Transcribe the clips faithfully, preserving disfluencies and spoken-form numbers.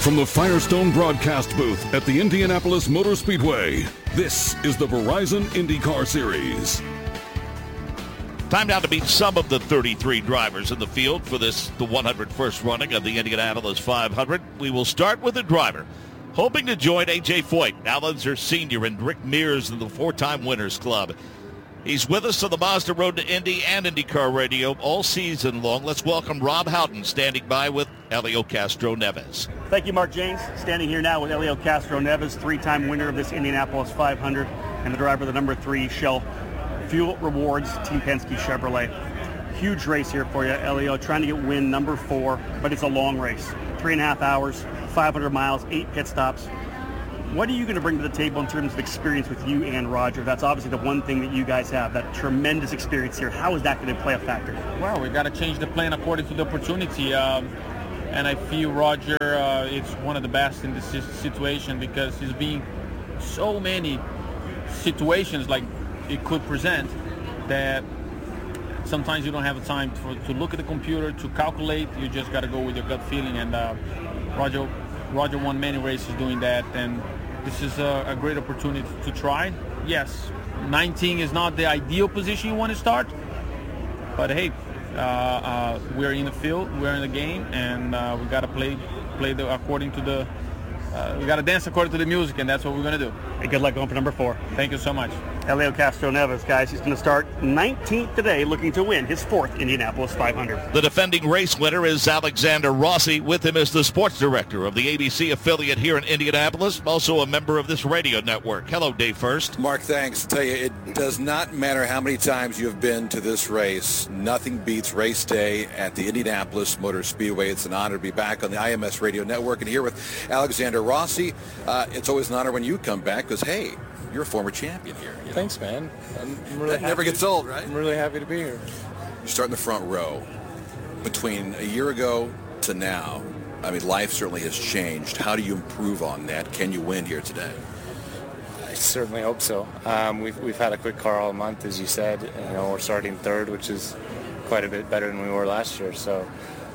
From the Firestone broadcast booth at the Indianapolis Motor Speedway, this is the Verizon IndyCar Series. Time now to meet some of the thirty-three drivers in the field for this, the one hundred first running of the Indianapolis five hundred. We will start with a driver hoping to join A J Foyt, Al Unser Senior, and Rick Mears in the four-time Winners Club. He's with us on the Mazda Road to Indy and IndyCar Radio all season long. Let's welcome Rob Houghton, standing by with Helio Castroneves. Thank you, Mark James. Standing here now with Helio Castroneves, three-time winner of this Indianapolis five hundred, and the driver of the number three Shell Fuel Rewards Team Penske Chevrolet. Huge race here for you, Helio, trying to get win number four, but it's a long race. Three and a half hours, five hundred miles, eight pit stops. What are you going to bring to the table in terms of experience with you and Roger? That's obviously the one thing that you guys have, that tremendous experience here. How is that going to play a factor? Well, we got to change the plan according to the opportunity. Um, and I feel Roger uh, is one of the best in this situation because he's been so many situations like it could present that sometimes you don't have the time for, to look at the computer, to calculate. You just got to go with your gut feeling. And uh, Roger, Roger won many races doing that. And this is a, a great opportunity to try. Yes, nineteen is not the ideal position you want to start, but hey, uh, uh, we're in the field, we're in the game, and uh, we got to play play the, according to the. Uh, we got to dance according to the music, and that's what we're going to do. Hey, good luck going for number four. Thank you so much. Helio Castroneves, guys, he's going to start nineteenth today, looking to win his fourth Indianapolis five hundred. The defending race winner is Alexander Rossi. With him is the sports director of the A B C affiliate here in Indianapolis, also a member of this radio network. Hello, Dave First. Mark, thanks. I tell you, it does not matter how many times you have been to this race. Nothing beats race day at the Indianapolis Motor Speedway. It's an honor to be back on the I M S radio network and here with Alexander Rossi. Uh, it's always an honor when you come back because, hey, you're a former champion here. You know? Thanks, man. I'm really that never gets old, right? I'm really happy to be here. You start in the front row. Between a year ago to now, I mean, life certainly has changed. How do you improve on that? Can you win here today? I certainly hope so. Um, we've we've had a quick car all month, as you said. You know, we're starting third, which is quite a bit better than we were last year. So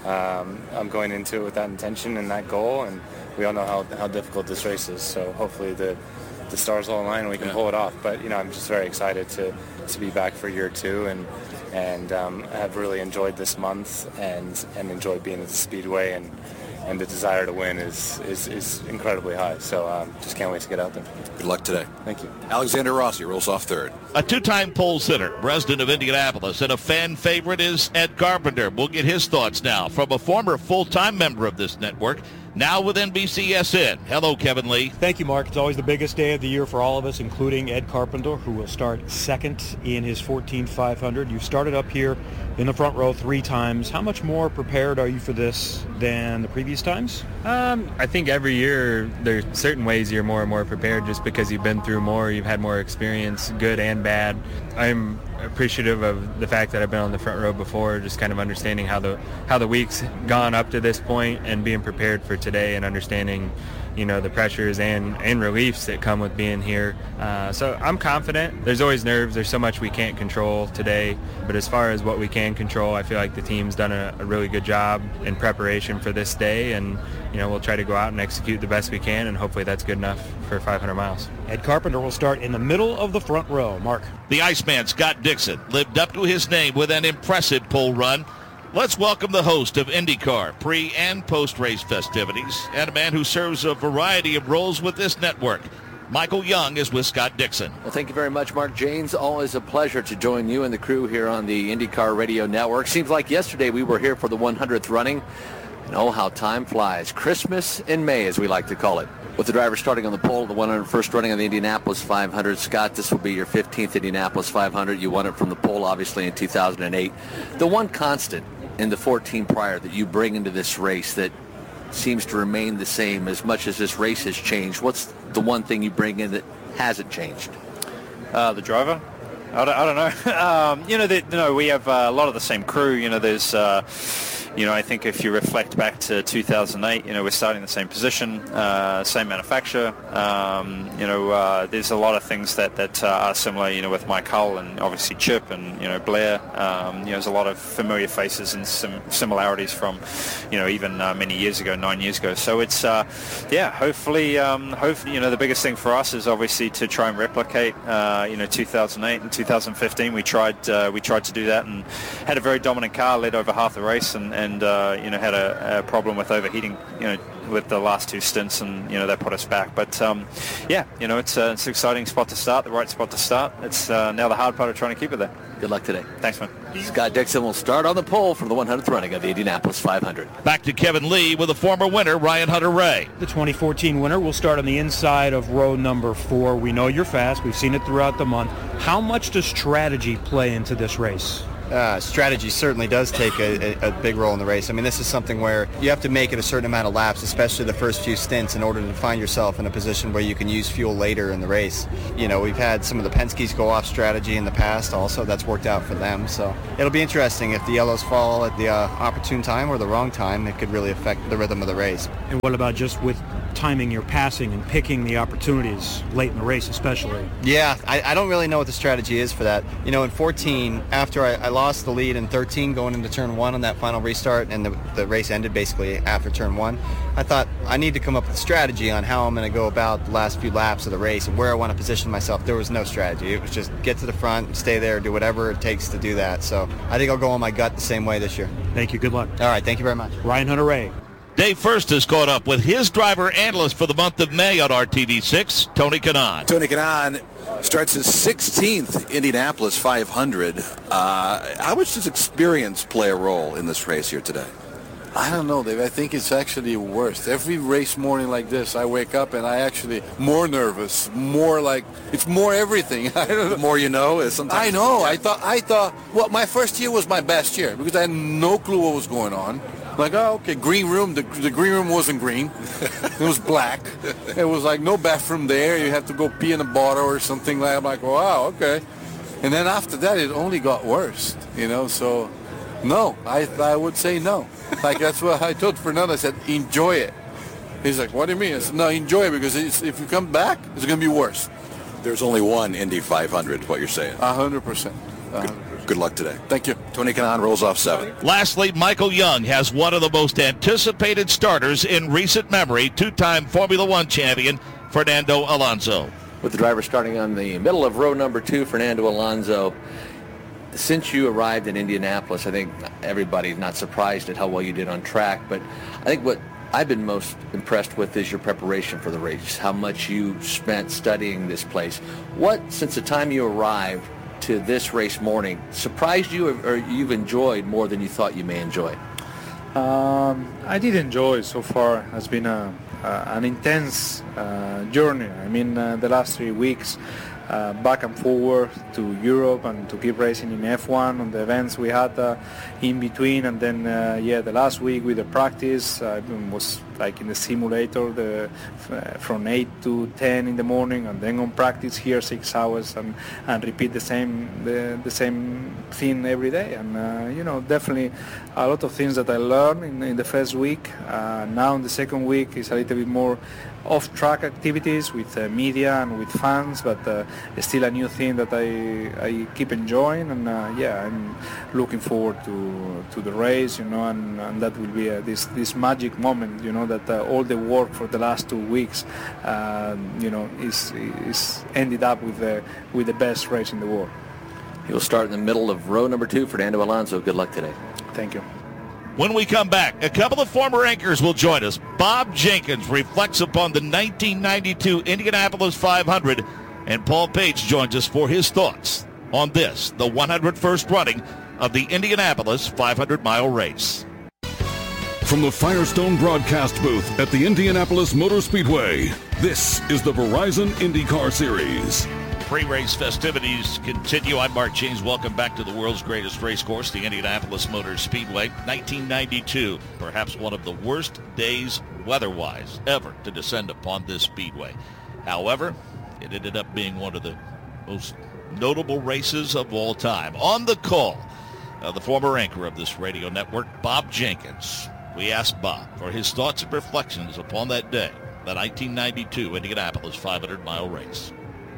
um, I'm going into it with that intention and that goal, and we all know how, how difficult this race is. So hopefully the the stars all align and we can yeah. pull it off. But, you know, I'm just very excited to, to be back for year two and and um, I've really enjoyed this month and, and enjoyed being at the Speedway, and, and the desire to win is, is, is incredibly high. So um, just can't wait to get out there. Good luck today. Thank you. Alexander Rossi rolls off third. A two-time pole sitter, resident of Indianapolis, and a fan favorite is Ed Carpenter. We'll get his thoughts now from a former full-time member of this network, now with N B C S N. Hello, Kevin Lee. Thank you, Mark. It's always the biggest day of the year for all of us, including Ed Carpenter, who will start second in his fourteen five hundred. You've started up here in the front row three times. How much more prepared are you for this than the previous times? Um, I think every year there's certain ways you're more and more prepared just because you've been through more, you've had more experience, good and bad. I'm appreciative of the fact that I've been on the front row before, just kind of understanding how the how the week's gone up to this point and being prepared for today and understanding, you know, the pressures and, and reliefs that come with being here. Uh, so I'm confident. There's always nerves. There's so much we can't control today. But as far as what we can control, I feel like the team's done a, a really good job in preparation for this day. And, you know, we'll try to go out and execute the best we can, and hopefully that's good enough for five hundred miles. Ed Carpenter will start in the middle of the front row. Mark. The Iceman, Scott Dixon, lived up to his name with an impressive pole run. Let's welcome the host of IndyCar pre- and post-race festivities, and a man who serves a variety of roles with this network. Michael Young is with Scott Dixon. Well, thank you very much, Mark James. Always a pleasure to join you and the crew here on the IndyCar Radio Network. Seems like yesterday we were here for the one hundredth running. And oh, how time flies. Christmas in May, as we like to call it. With the driver starting on the pole, the one hundred first running of the Indianapolis five hundred. Scott, this will be your fifteenth Indianapolis five hundred. You won it from the pole, obviously, in two thousand eight. The one constant in the fourteen prior that you bring into this race that seems to remain the same as much as this race has changed, what's the one thing you bring in that hasn't changed? Uh, the driver. I don't, I don't know. um, you know, the, you know, we have uh, a lot of the same crew. You know, there's, uh, you know, I think if you reflect back to two thousand eight, you know, we're starting the same position, uh, same manufacturer. Um, you know, uh, there's a lot of things that, that uh, are similar, you know, with Mike Hull and obviously Chip and, you know, Blair. Um, you know, there's a lot of familiar faces and some similarities from, you know, even uh, many years ago, nine years ago. So it's, uh, yeah, hopefully, um, hopefully, you know, the biggest thing for us is obviously to try and replicate, uh, you know, two thousand eight and two thousand fifteen. We tried, uh, we tried to do that and had a very dominant car, led over half the race, and, and uh, you know, had a, a problem with overheating, you know, with the last two stints, and you know that put us back. But um, yeah, you know, it's, uh, it's an exciting spot to start, the right spot to start. It's uh, now the hard part of trying to keep it there. Good luck today. Thanks, man. Scott Dixon will start on the pole for the one hundredth running of the Indianapolis five hundred. Back to Kevin Lee with the former winner, Ryan Hunter-Reay. The twenty fourteen winner will start on the inside of row number four. We know you're fast. We've seen it throughout the month. How much does strategy play into this race? Uh, strategy certainly does take a, a, a big role in the race. I mean, this is something where you have to make it a certain amount of laps, especially the first few stints, in order to find yourself in a position where you can use fuel later in the race. You know, we've had some of the Penske's go off strategy in the past also. That's worked out for them. So it'll be interesting if the yellows fall at the uh, opportune time or the wrong time. It could really affect the rhythm of the race. And what about just with timing your passing and picking the opportunities late in the race especially? Yeah, I, I don't really know what the strategy is for that. You know, in fourteen, after I, I lost the lead in thirteen going into turn one on that final restart, and the, the race ended basically after turn one, I thought I need to come up with a strategy on how I'm going to go about the last few laps of the race and where I want to position myself. There was no strategy. It was just get to the front, stay there, do whatever it takes to do that. So I think I'll go on my gut the same way this year. Thank you. Good luck. All right. Thank you very much. Ryan Hunter-Reay. Dave First has caught up with his driver analyst for the month of May on R T V six, Tony Kanaan. Tony Kanaan starts his sixteenth Indianapolis five hundred. Uh, how much does experience play a role in this race here today? I don't know, Dave. I think it's actually worse. Every race morning like this, I wake up and I actually more nervous, more like it's more everything. I don't know. The more you know is sometimes. I know. I thought. I thought. Well, my first year was my best year because I had no clue what was going on. Like, oh, okay, green room. The, the green room wasn't green. It was black. It was like no bathroom there. You have to go pee in a bottle or something like that. I'm like, wow, okay. And then after that, it only got worse, you know. So, no, I I would say no. Like, that's what I told Fernando. I said, enjoy it. He's like, what do you mean? I said, no, enjoy it because it's, if you come back, it's going to be worse. There's only one Indy five hundred, what you're saying. A hundred percent. Good, good luck today. Thank you. Tony Kanaan rolls off seven. Lastly, Michael Young has one of the most anticipated starters in recent memory, two-time Formula One champion Fernando Alonso. With the driver starting on the middle of row number two, Fernando Alonso. Since you arrived in Indianapolis, I think everybody's not surprised at how well you did on track, but I think what I've been most impressed with is your preparation for the race, how much you spent studying this place. What, since the time you arrived to this race morning, surprised you or, or you've enjoyed more than you thought you may enjoy? Um, I did enjoy so far. It's been a, uh, an intense uh, journey. I mean, uh, the last three weeks, uh, back and forward to Europe and to keep racing in F one on the events we had uh, in between, and then uh, yeah, the last week with the practice, I uh, was like in the simulator the, uh, from eight to ten in the morning, and then on practice here six hours and, and repeat the same the, the same thing every day. And uh, you know, definitely a lot of things that I learned in, in the first week. Uh, now in the second week is a little bit more off-track activities with uh, media and with fans, but uh, it's still a new thing that I, I keep enjoying, and uh, yeah, I'm looking forward to to the race, you know, and, and that will be uh, this this magic moment, you know, that uh, all the work for the last two weeks, uh, you know, is is ended up with the with the best race in the world. He will start in the middle of row number two, Fernando Alonso. Good luck today. Thank you. When we come back, a couple of former anchors will join us. Bob Jenkins reflects upon the nineteen ninety-two Indianapolis five hundred, and Paul Page joins us for his thoughts on this, the one hundred first running of the Indianapolis five hundred mile race. From the Firestone broadcast booth at the Indianapolis Motor Speedway, this is the Verizon IndyCar Series. Pre-race festivities continue. I'm Mark James. Welcome back to the world's greatest race course, the Indianapolis Motor Speedway. nineteen ninety-two, perhaps one of the worst days weather-wise ever to descend upon this speedway. However, it ended up being one of the most notable races of all time. On the call, uh, the former anchor of this radio network, Bob Jenkins. We asked Bob for his thoughts and reflections upon that day, the nineteen ninety-two Indianapolis five hundred mile race.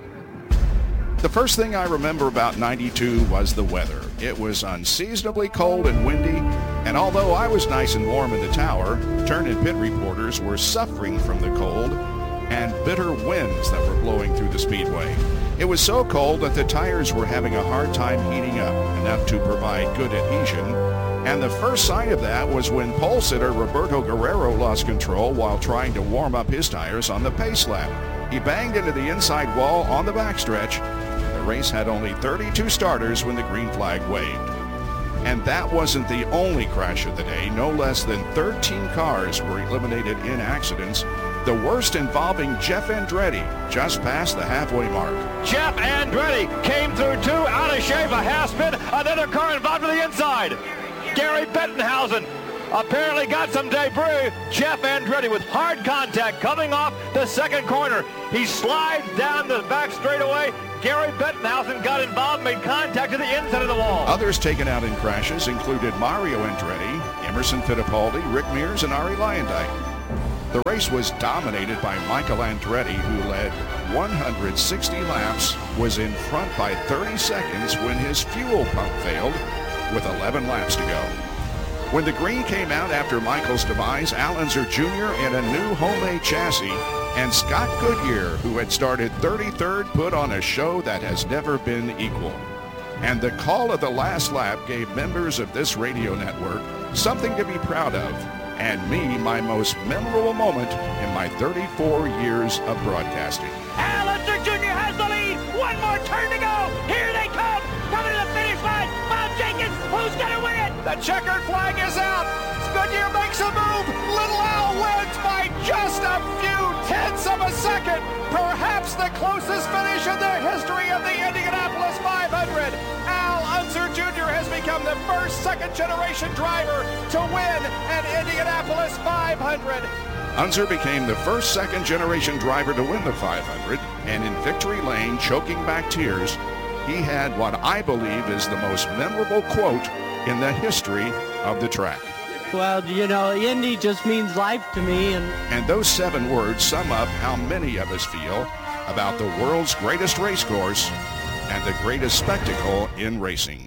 The first thing I remember about ninety-two was the weather. It was unseasonably cold and windy, and although I was nice and warm in the tower, turn and pit reporters were suffering from the cold and bitter winds that were blowing through the speedway. It was so cold that the tires were having a hard time heating up, enough to provide good adhesion. And the first sign of that was when pole sitter Roberto Guerrero lost control while trying to warm up his tires on the pace lap. He banged into the inside wall on the backstretch. The race had only thirty-two starters when the green flag waved. And that wasn't the only crash of the day. No less than thirteen cars were eliminated in accidents, the worst involving Jeff Andretti just past the halfway mark. Jeff Andretti came through two, out of shape, a half spin, another car involved to the inside. Gary Bettenhausen apparently got some debris. Jeff Andretti with hard contact coming off the second corner. He slides down the back straightaway. Gary Bettenhausen got involved, made contact to the inside of the wall. Others taken out in crashes included Mario Andretti, Emerson Fittipaldi, Rick Mears, and Arie Luyendyk. The race was dominated by Michael Andretti, who led one hundred sixty laps, was in front by thirty seconds when his fuel pump failed, with eleven laps to go. When the green came out after Michael's demise, Al Unser Junior in a new homemade chassis, and Scott Goodyear, who had started thirty-third, put on a show that has never been equal. And the call of the last lap gave members of this radio network something to be proud of, and me my most memorable moment in my thirty-four years of broadcasting. Al Unser Junior has the lead. One more turn to go. Here they come. Coming to the finish line. Bob Jenkins, who's going to win it? The checkered flag is out. Goodyear makes a move. Little Al wins by just a few tenths of a second. Perhaps the closest finish in the history of the Indianapolis five hundred. Al Unser Junior has become the first second-generation driver to win an Indianapolis five hundred. Unser became the first second-generation driver to win the five hundred, and in victory lane, choking back tears, he had what I believe is the most memorable quote in the history of the track. Well, you know, Indy just means life to me. And, and those seven words sum up how many of us feel about the world's greatest race course and the greatest spectacle in racing.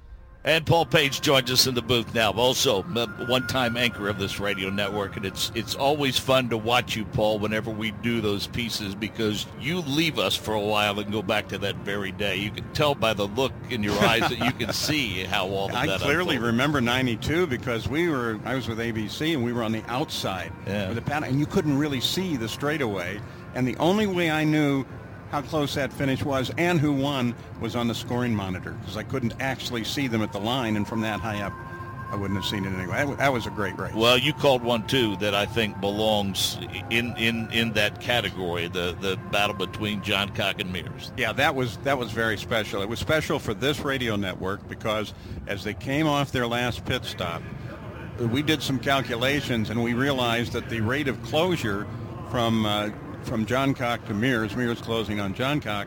And Paul Page joins us in the booth now, also one-time anchor of this radio network. And it's it's always fun to watch you, Paul, whenever we do those pieces, because you leave us for a while and go back to that very day. You can tell by the look in your eyes that you can see how all of I that I clearly unfolded. remember ninety-two because we were I was with A B C and we were on the outside yeah. with the panel, and you couldn't really see the straightaway. And the only way I knew how close that finish was and who won was on the scoring monitor, because I couldn't actually see them at the line, and from that high up I wouldn't have seen it anyway. That was a great race. Well, you called one too that I think belongs in, in, in that category, the, the battle between Johncock and Mears. Yeah, that was that was very special. It was special for this radio network because as they came off their last pit stop, we did some calculations and we realized that the rate of closure from uh, from Johncock to Mears, Mears closing on Johncock,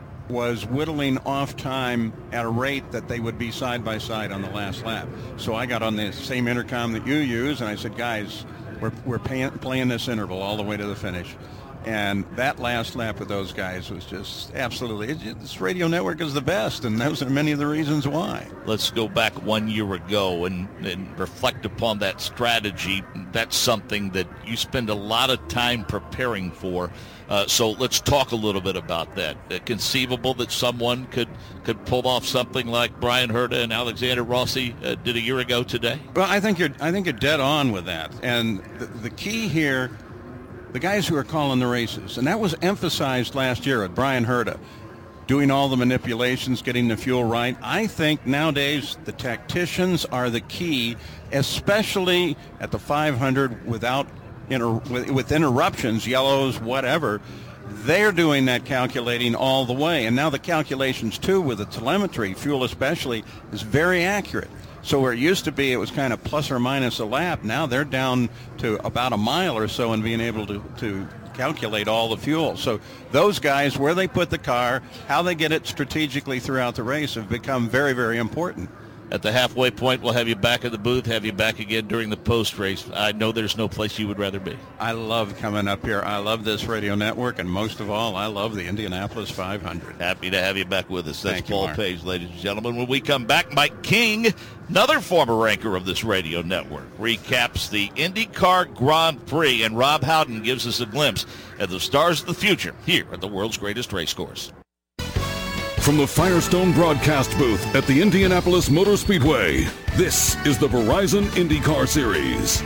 was whittling off time at a rate that they would be side by side on the last lap. So I got on the same intercom that you use, and I said, guys, we're, we're pay- playing this interval all the way to the finish. And that last lap with those guys was just absolutely, it, this radio network is the best, and those are many of the reasons why. Let's go back one year ago and, and reflect upon that strategy. That's something that you spend a lot of time preparing for. Uh, so let's talk a little bit about that. Uh, conceivable that someone could, could pull off something like Brian Herta and Alexander Rossi uh, did a year ago today? Well, I think you're, I think you're dead on with that. And the, the key here, the guys who are calling the races, and that was emphasized last year at Brian Herta, doing all the manipulations, getting the fuel right. I think nowadays the tacticians are the key, especially at the five hundred without inter- with, with interruptions, yellows, whatever. They're doing that calculating all the way. And now the calculations, too, with the telemetry, fuel especially, is very accurate. So where it used to be it was kind of plus or minus a lap, now they're down to about a mile or so and being able to, to calculate all the fuel. So those guys, where they put the car, how they get it strategically throughout the race have become very, very important. At the halfway point, we'll have you back in the booth, have you back again during the post-race. I know there's no place you would rather be. I love coming up here. I love this radio network, and most of all, I love the Indianapolis five hundred. Happy to have you back with us. That's Thank you, Paul Mark. Page, ladies and gentlemen. When we come back, Mike King, another former anchor of this radio network, recaps the IndyCar Grand Prix, and Rob Howden gives us a glimpse at the stars of the future here at the world's greatest race course. From the Firestone broadcast booth at the Indianapolis Motor Speedway, this is the Verizon IndyCar Series.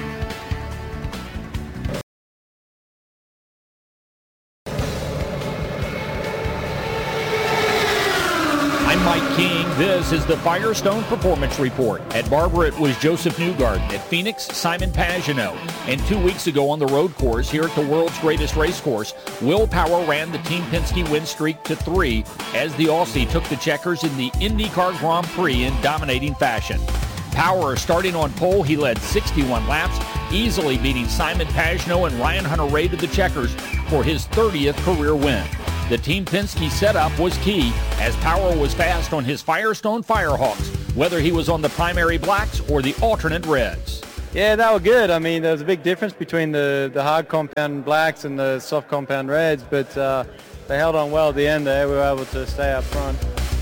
I'm Mike King. This is the Firestone Performance Report. At Barber, it was Joseph Newgarden. At Phoenix, Simon Pagenaud. And two weeks ago on the road course here at the world's greatest race course, Will Power ran the Team Penske win streak to three as the Aussie took the checkers in the IndyCar Grand Prix in dominating fashion. Power starting on pole, he led sixty-one laps, easily beating Simon Pagenaud and Ryan Hunter-Reay to the checkers for his thirtieth career win. The Team Penske setup was key as Power was fast on his Firestone Firehawks, whether he was on the primary blacks or the alternate reds. Yeah, that was good. I mean, there was a big difference between the, the hard compound blacks and the soft compound reds, but uh, they held on well at the end there. We were able to stay up front.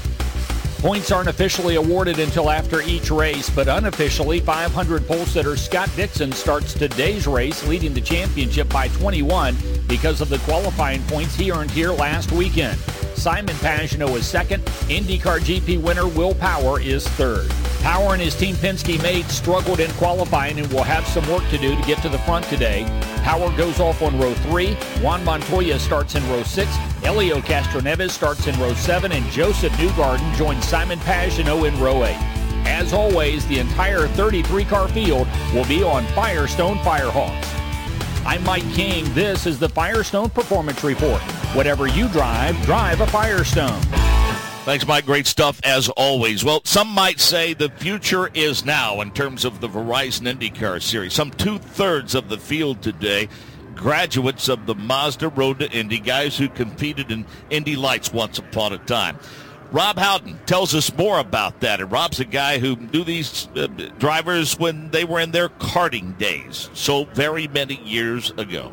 Points aren't officially awarded until after each race, but unofficially, five hundred pole sitter Scott Dixon starts today's race, leading the championship by twenty-one because of the qualifying points he earned here last weekend. Simon Pagenaud is second. IndyCar G P winner Will Power is third. Power and his Team Penske mates struggled in qualifying and will have some work to do to get to the front today. Power goes off on row three. Juan Montoya starts in row six. Helio Castroneves starts in row seven. And Joseph Newgarden joins Simon Pagenaud in row eight. As always, the entire thirty-three car field will be on Firestone Firehawks. I'm Mike King. This is the Firestone Performance Report. Whatever you drive, drive a Firestone. Thanks, Mike. Great stuff as always. Well, some might say the future is now in terms of the Verizon IndyCar Series. Some two-thirds of the field today, graduates of the Mazda Road to Indy, guys who competed in Indy Lights once upon a time. Rob Howden tells us more about that. And Rob's a guy who knew these uh, drivers when they were in their karting days, so very many years ago.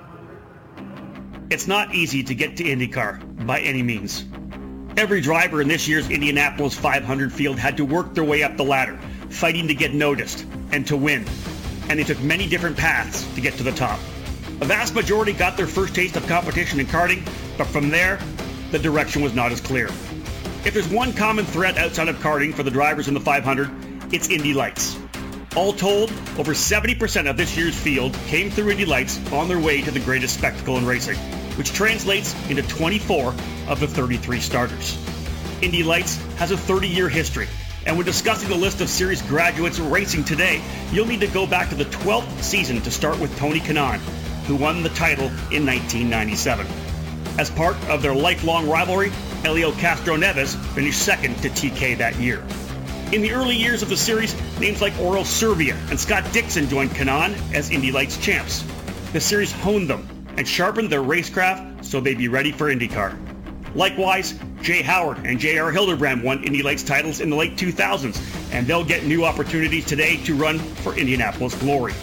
It's not easy to get to IndyCar by any means. Every driver in this year's Indianapolis five hundred field had to work their way up the ladder, fighting to get noticed and to win. And they took many different paths to get to the top. A vast majority got their first taste of competition in karting, but from there, the direction was not as clear. If there's one common thread outside of karting for the drivers in the five hundred, it's Indy Lights. All told, over seventy percent of this year's field came through Indy Lights on their way to the greatest spectacle in racing, which translates into twenty-four of the thirty-three starters. Indy Lights has a thirty-year history, and when discussing the list of series graduates racing today, you'll need to go back to the twelfth season to start with Tony Kanaan, who won the title in nineteen ninety-seven. As part of their lifelong rivalry, Helio Castroneves finished second to T K that year. In the early years of the series, names like Oral Servia and Scott Dixon joined Kanaan as Indy Lights champs. The series honed them and sharpened their racecraft so they'd be ready for IndyCar. Likewise, Jay Howard and J R Hildebrand won Indy Lights titles in the late two thousands, and they'll get new opportunities today to run for Indianapolis Glory.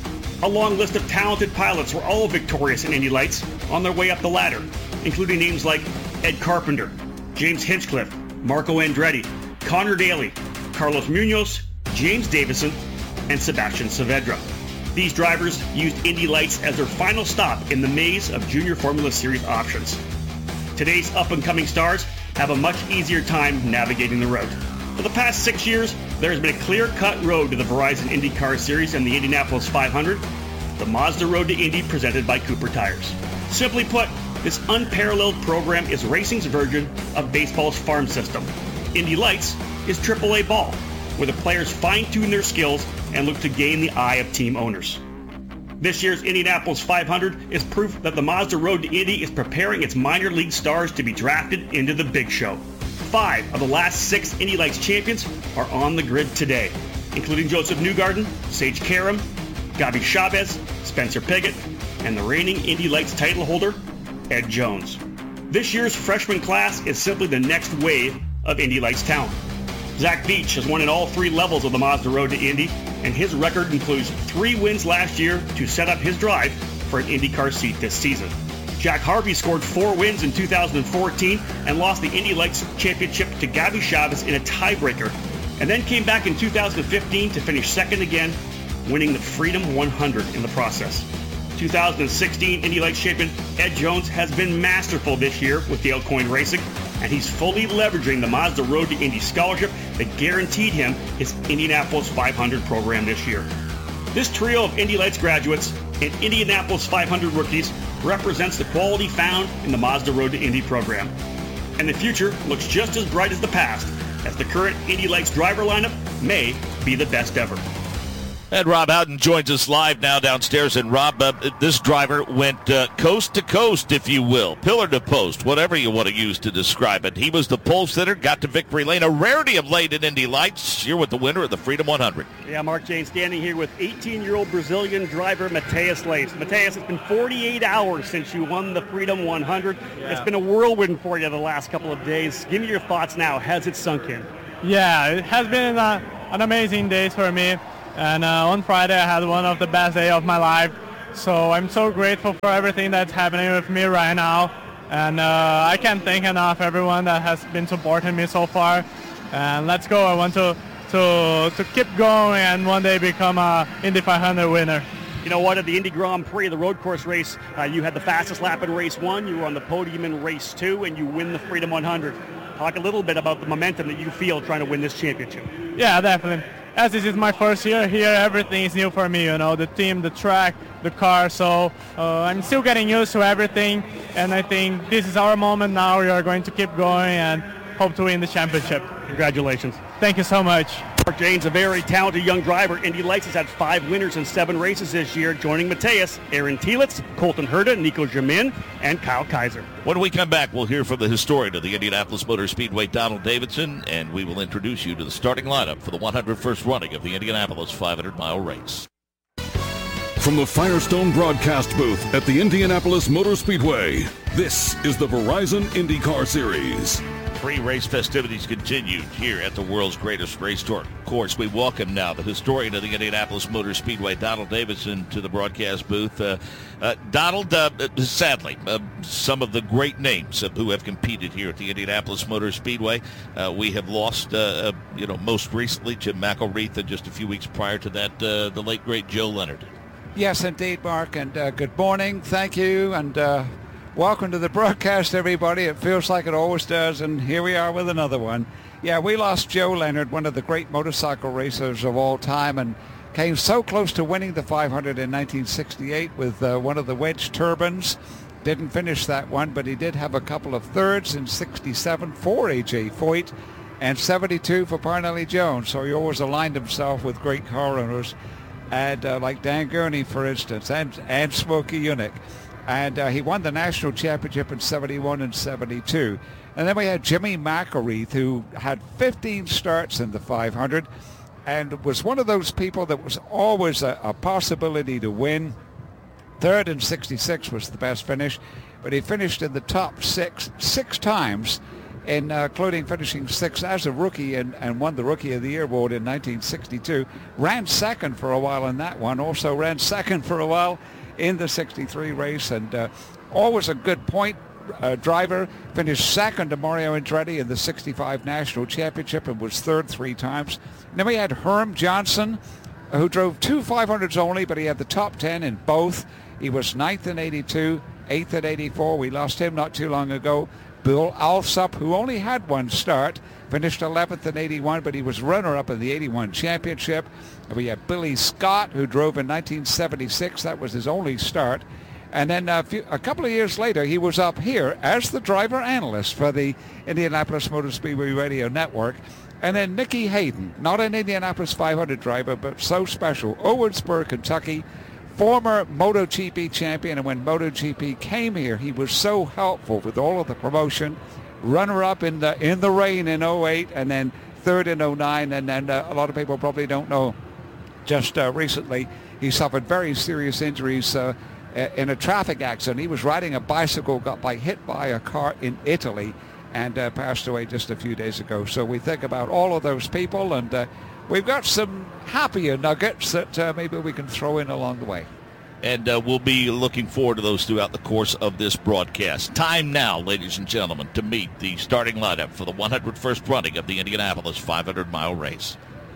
A long list of talented pilots were all victorious in Indy Lights on their way up the ladder, including names like Ed Carpenter, James Hinchcliffe, Marco Andretti, Connor Daly, Carlos Munoz, James Davison, and Sebastian Saavedra. These drivers used Indy Lights as their final stop in the maze of Junior Formula Series options. Today's up-and-coming stars have a much easier time navigating the road. For the past six years, there has been a clear-cut road to the Verizon IndyCar Series and the Indianapolis five hundred, the Mazda Road to Indy presented by Cooper Tires. Simply put, this unparalleled program is racing's version of baseball's farm system. Indy Lights is triple A ball, where the players fine-tune their skills and look to gain the eye of team owners. This year's Indianapolis five hundred is proof that the Mazda Road to Indy is preparing its minor league stars to be drafted into the big show. Five of the last six Indy Lights champions are on the grid today, including Joseph Newgarden, Sage Karam, Gabi Chavez, Spencer Pigot, and the reigning Indy Lights title holder, Ed Jones. This year's freshman class is simply the next wave of Indy Lights talent. Zach Beach has won in all three levels of the Mazda Road to Indy, and his record includes three wins last year to set up his drive for an IndyCar seat this season. Jack Harvey scored four wins in two thousand fourteen and lost the Indy Lights Championship to Gabby Chavez in a tiebreaker, and then came back in two thousand fifteen to finish second again, winning the Freedom one hundred in the process. two thousand sixteen Indy Lights champion Ed Jones has been masterful this year with Dale Coyne Racing, and he's fully leveraging the Mazda Road to Indy scholarship that guaranteed him his Indianapolis five hundred program this year. This trio of Indy Lights graduates and Indianapolis five hundred rookies represents the quality found in the Mazda Road to Indy program. And the future looks just as bright as the past, as the current Indy Lights driver lineup may be the best ever. And Rob Howden joins us live now downstairs. And Rob, uh, this driver went uh, coast to coast, if you will, pillar to post, whatever you want to use to describe it. He was the pole sitter, got to victory lane, a rarity of late in Indy Lights. You're with the winner of the Freedom one hundred. Yeah, Mark Jane standing here with eighteen-year-old Brazilian driver Matheus Leite. Matheus, it's been forty-eight hours since you won the Freedom one hundred. Yeah. It's been a whirlwind for you the last couple of days. Give me your thoughts now. Has it sunk in? Yeah, it has been uh, an amazing day for me. And uh, on Friday, I had one of the best days of my life. So I'm so grateful for everything that's happening with me right now. And uh, I can't thank enough everyone that has been supporting me so far. And let's go. I want to to to keep going and one day become a Indy five hundred winner. You know what, at the Indy Grand Prix, the road course race, uh, you had the fastest lap in race one, you were on the podium in race two, and you win the Freedom one hundred. Talk a little bit about the momentum that you feel trying to win this championship. Yeah, definitely. As this is my first year here, everything is new for me, you know, the team, the track, the car, so uh, I'm still getting used to everything, and I think this is our moment now. We are going to keep going and hope to win the championship. Congratulations. Thank you so much. Mark Jane's a very talented young driver. Indy Lights has had five winners in seven races this year, joining Matheus, Aaron Telitz, Colton Herta, Nico Jamin, and Kyle Kaiser. When we come back, we'll hear from the historian of the Indianapolis Motor Speedway, Donald Davidson, and we will introduce you to the starting lineup for the one hundred first running of the Indianapolis five hundred mile race. From the Firestone broadcast booth at the Indianapolis Motor Speedway, this is the Verizon IndyCar Series. Pre-race festivities continued here at the world's greatest race course. We welcome now the historian of the Indianapolis Motor Speedway, Donald Davidson, to the broadcast booth. Uh, uh, Donald, uh, sadly, uh, some of the great names uh, who have competed here at the Indianapolis Motor Speedway, uh, we have lost, uh, uh, you know, most recently Jim McElreath, and just a few weeks prior to that, uh, the late, great Joe Leonard. Yes, indeed, Mark, and uh, good morning. Thank you, and uh, welcome to the broadcast, everybody. It feels like it always does, and here we are with another one. Yeah, we lost Joe Leonard, one of the great motorcycle racers of all time, and came so close to winning the five hundred in nineteen sixty-eight with uh, one of the wedge turbines. Didn't finish that one, but he did have a couple of thirds in sixty-seven for A J Foyt and seventy-two for Parnelli Jones, so he always aligned himself with great car owners, and uh, like Dan Gurney, for instance, and, and Smokey Yunick. And uh, he won the national championship in seventy-one and seventy-two. And then we had Jimmy McElreath, who had fifteen starts in the five hundred and was one of those people that was always a, a possibility to win. Third in sixty-six was the best finish, but he finished in the top six six times, in, uh, including finishing sixth as a rookie and, and won the Rookie of the Year award in nineteen sixty-two. Ran second for a while in that one, also ran second for a while in the sixty-three race, and uh, always a good point uh, driver. Finished second to Mario Andretti in the sixty-five National Championship and was third three times. And then we had Herm Johnson, uh, who drove two five hundreds only, but he had the top ten in both. He was ninth in eighty-two, eighth in eighty-four. We lost him not too long ago. Bill Alsop, who only had one start, finished eleventh in eighty-one, but he was runner-up in the eighty-one championship. And we had Billy Scott, who drove in nineteen seventy-six. That was his only start. And then a, few, a couple of years later, he was up here as the driver analyst for the Indianapolis Motor Speedway Radio Network. And then Nicky Hayden, not an Indianapolis five hundred driver, but so special, Owensboro, Kentucky, former MotoGP champion, and when MotoGP came here, he was so helpful with all of the promotion. Runner-up in the in the rain in oh eight, and then third in oh nine, and then uh, a lot of people probably don't know, just uh, recently he suffered very serious injuries uh, in a traffic accident. He was riding a bicycle, got by hit by a car in Italy, and uh, passed away just a few days ago. So we think about all of those people, and uh, we've got some happier nuggets that uh, maybe we can throw in along the way. And uh, we'll be looking forward to those throughout the course of this broadcast. Time now, ladies and gentlemen, to meet the starting lineup for the one hundred first running of the Indianapolis five hundred mile race.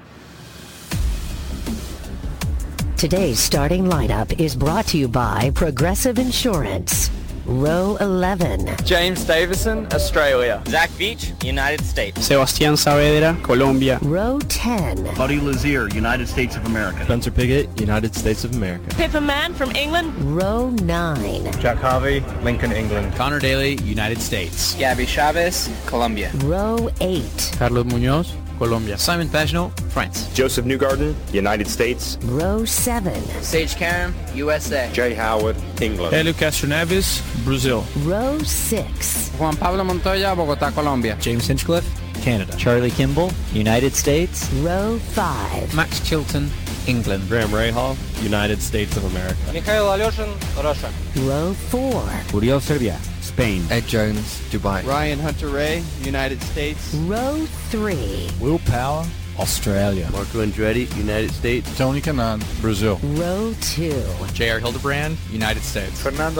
Today's starting lineup is brought to you by Progressive Insurance. Row eleven. James Davison, Australia. Zach Beach, United States. Sebastián Saavedra, Colombia. Row ten. Buddy Lazier, United States of America. Spencer Piggott, United States of America. Pippa Mann from England. Row nine. Jack Harvey, Lincoln, England. Connor Daly, United States. Gabby Chavez, Colombia. Row eight. Carlos Muñoz, Colombia. Simon Pagenaud, France. Joseph Newgarden, United States. Row seven. Sage Karam, U S A. Jay Howard, England. Helio Castro Neves, Brazil. Row six. Juan Pablo Montoya, Bogotá, Colombia. James Hinchcliffe, Canada. Charlie Kimball, United States. Row five. Max Chilton, England. Graham Rahal, United States of America. Mikhail Alyoshin, Russia. Row four. Uriel Serbia, Spain. Ed Jones, Dubai. Ryan Hunter-Reay, United States. Row three. Will Power, Australia. Marco Andretti, United States. Tony Kanaan, Brazil. Row two. J R Hildebrand, United States. Fernando